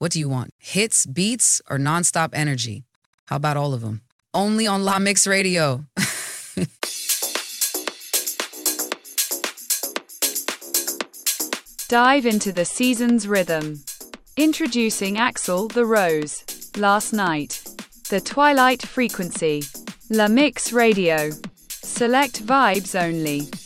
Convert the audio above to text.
What do you want? Hits, beats, or nonstop energy? How about all of them? Only on La Mix Radio. Dive into the season's rhythm. Introducing Axel the Rose. Last night. The Twilight Frequency. La Mix Radio. Select vibes only.